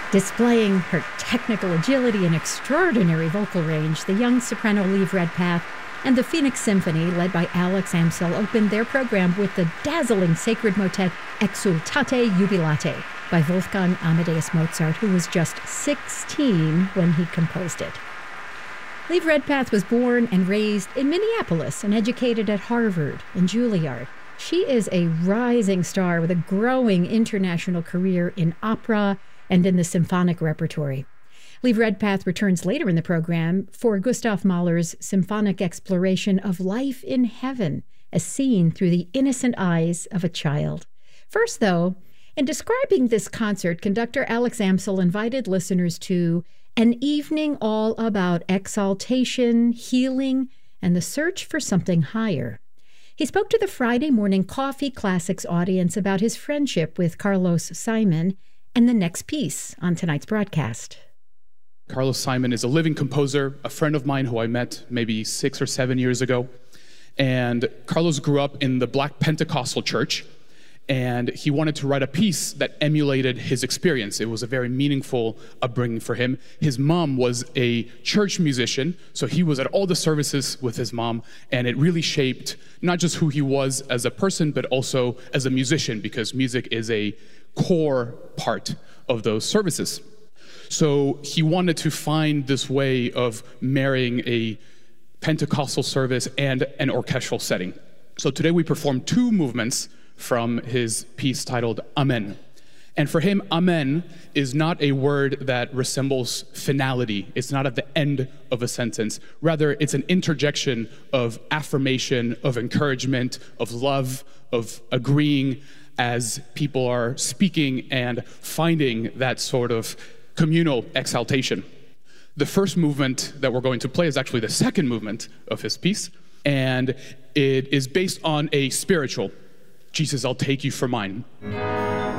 Displaying her technical agility and extraordinary vocal range, the young soprano Liv Redpath and the Phoenix Symphony, led by Alex Amsel, opened their program with the dazzling sacred motet Exsultate Jubilate by Wolfgang Amadeus Mozart, who was just 16 when he composed it. Liv Redpath was born and raised in Minneapolis and educated at Harvard and Juilliard. She is a rising star with a growing international career in opera and in the symphonic repertory. Liv Redpath returns later in the program for Gustav Mahler's symphonic exploration of life in heaven, as seen through the innocent eyes of a child. First, though, in describing this concert, conductor Alex Amsel invited listeners to an evening all about exaltation, healing, and the search for something higher. He spoke to the Friday Morning Coffee Classics audience about his friendship with Carlos Simon and the next piece on tonight's broadcast. Carlos Simon is a living composer, a friend of mine who I met maybe 6 or 7 years ago. And Carlos grew up in the Black Pentecostal church, and he wanted to write a piece that emulated his experience. It was a very meaningful upbringing for him. His mom was a church musician, so he was at all the services with his mom, and it really shaped not just who he was as a person, but also as a musician, because music is a core part of those services. So he wanted to find this way of marrying a Pentecostal service and an orchestral setting. So today we perform 2 movements from his piece titled Amen. And for him, Amen is not a word that resembles finality. It's not at the end of a sentence. Rather, it's an interjection of affirmation, of encouragement, of love, of agreeing as people are speaking and finding that sort of communal exaltation. The first movement that we're going to play is actually the second movement of his piece, and it is based on a spiritual, Jesus, I'll take you for mine.